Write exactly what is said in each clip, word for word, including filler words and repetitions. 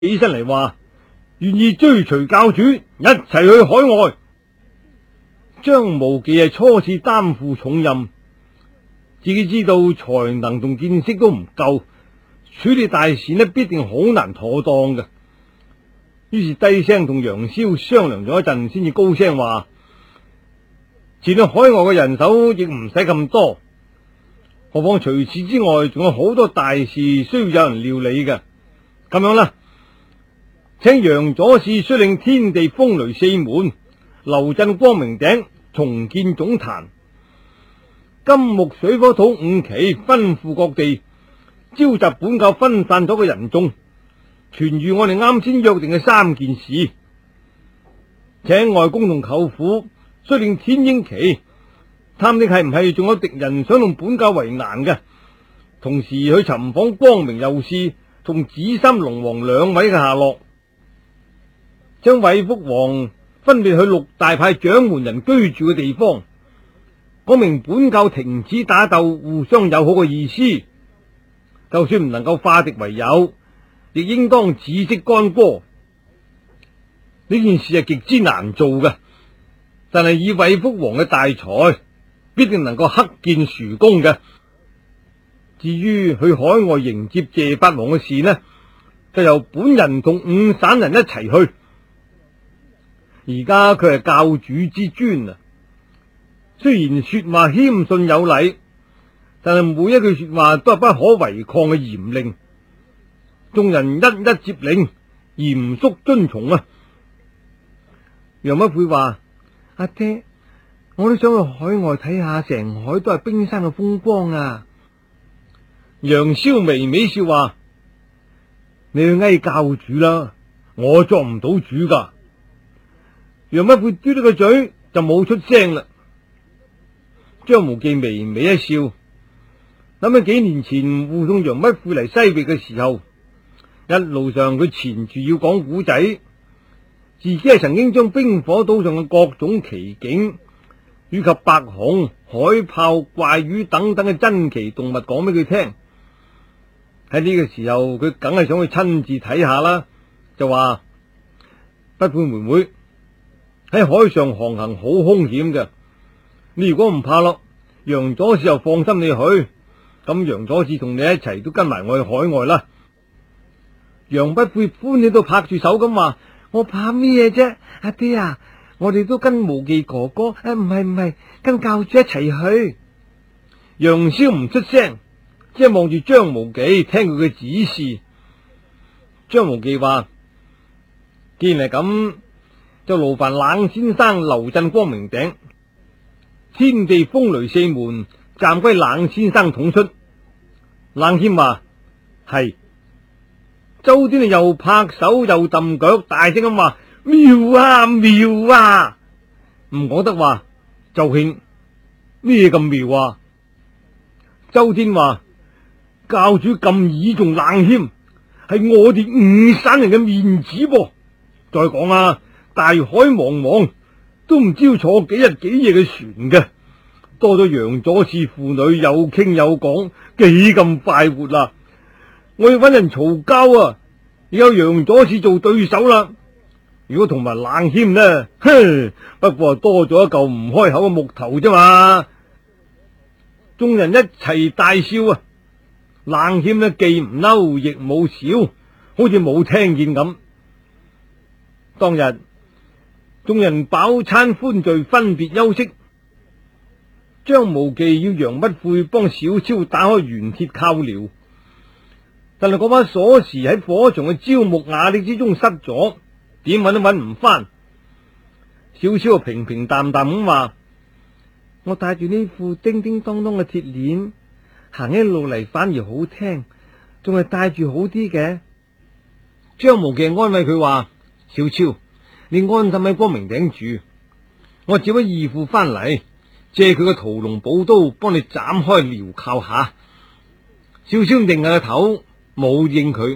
起身嚟話願意追隨教主一齊去海外。張無忌係初次擔負重任，自己知道才能同見識都唔夠，處理大事呢必定好難妥當嘅。於是低聲同楊逍商量咗一陣，先至高聲話：前去海外嘅人手亦唔使咁多，何況除此之外仲有好多大事需要有人料理嘅。咁樣啦，請楊左使率領天地風雷四門，劉鎮光明頂，重建總壇，金木水火土五旗，吩咐各地召集本教分散咗嘅人眾，傳諭我哋啱先約定嘅三件事。請外公同舅父率領天鷹旗，探聽係唔係仲有敵人想用本教為難嘅，同時去尋訪光明右使同紫衫龍王兩位嘅下落。將韋福王分別去六大派掌門人居住嘅地方，講明本教停止打鬥，互相友好嘅意思。就算唔能夠化敵為友，亦應當止息干戈。呢件事係極之難做嘅，但係以韋福王嘅大才，必定能夠克建殊功嘅。至於去海外迎接謝八王嘅事呢，就由本人同五省人一齊去。而家佢係教主之尊啊，雖然說話謙遜有禮，但係每一句說話都係不可違抗嘅嚴令，眾人一一接領，嚴肅遵從啊。楊不悔話：阿爹，我都想去海外睇下，成海都係冰山嘅風光啊。楊逍微微笑話：你去嗌教主啦，我作唔到主噶。楊不悔嘟咗個嘴就冇出聲啦。張無忌微微一笑，諗起幾年前護送楊不悔嚟西域嘅時候，一路上佢纏住要講古仔，自己係曾經將冰火島上嘅各種奇景以及白熊、海豹、怪魚等等嘅珍奇動物講俾佢聽。喺呢個時候，佢梗係想去親自睇下啦，就話：不悔妹妹，喺海上航行好凶險嘅，你如果唔怕咯，楊左使又放心你去，咁楊左使同你一齊都跟埋我去海外啦。楊不悔歡喜到拍住手咁話：我怕咩啫？阿爹啊，我哋都跟無忌哥哥，誒唔係唔係，跟教主一齊去。楊逍唔出聲，即係望住張無忌聽佢嘅指示。張無忌話：既然係咁，就勞煩冷先生劉鎮光明頂，天地風雷四門暫歸冷先生統出。冷謙話：係。周天又拍手又揼腳，大聲咁話：妙啊妙啊！唔講得話，周慶咩咁妙啊？周天話：教主咁倚重冷謙，係我哋五省人嘅面子噃。再講啊，大海茫茫，都唔知要坐幾日幾夜嘅船嘅，多咗楊左使父女有傾有講，幾咁快活啦！我要搵人嘈交啊！有楊左使做對手啦。如果同埋冷謙呢，哼，不過多咗一嚿唔開口嘅木頭啫嘛。眾人一齊大笑啊！冷謙呢既唔嬲亦冇笑，好似冇聽見咁。當日眾人飽餐歡聚，分別休息。張無忌要楊不悔幫小超打開玄鐵靠遼，但係嗰把鎖匙喺火場嘅招木瓦礫之中失咗，點搵都搵唔翻。小超平平淡淡咁話：我帶住呢副叮叮當當嘅鐵鏈行一路嚟，反而好聽，仲係帶住好啲嘅。張無忌安慰佢話：小超，你安心喺光明頂住，我只位義父翻嚟，借佢嘅屠龍寶刀幫你斬開遼靠下。小超定下個頭，冇應佢。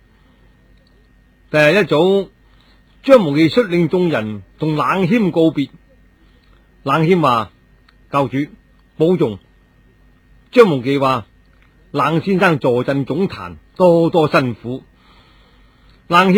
第日一早，張無忌率領眾人同冷謙告別。冷謙話：教主保重。張無忌話：冷先生坐鎮總壇，多多辛苦。 冷